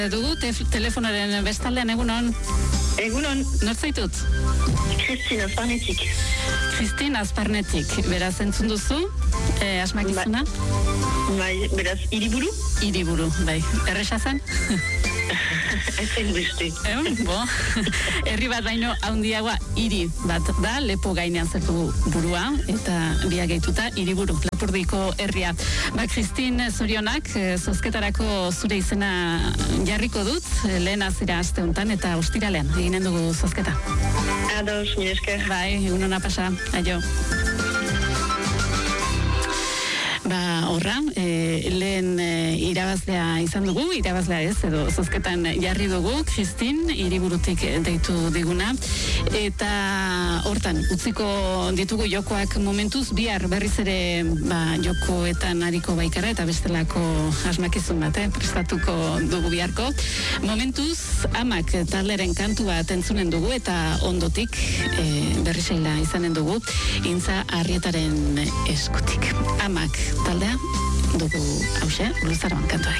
Dugu telefonaren bestaldean egunon. Egunon. Nor zaitut? Kristin Azparnetik. Kristin Azparnetik. Beraz entzun duzu, asmakizuna? Bai, beraz, hiriburu? Hiriburu, bai. Erresa zen? Ezen beste. Herri bat baino handiagoa hiri bat da, lepo gainean zertu burua, eta biak gehituta hiriburu, Lapurdiko herria. Kristin, zorionak, zozketarako zure izena jarriko dut, lehen azira aste honetan, eta ostiralean eginen dugu zozketa. Ados, mila esker. Bai, egun hona pasa, aio. Horra, lehen irabazlea izan dugu, irabazlea ez, edo zozketan jarri dugu, Kristin, hiriburutik deitu diguna, eta hortan, utziko ditugu jokoak momentuz, bihar berriz ere jokoetan ariko baikara, eta bestelako asmakizun bat, prestatuko dugu biharko. Momentuz, amak talderen kantu bat entzunen dugu, eta ondotik berrizaila izanen dugu, Intza Arrietaren eskutik. Amak taldea dugu hause, Luzaroan kantuak.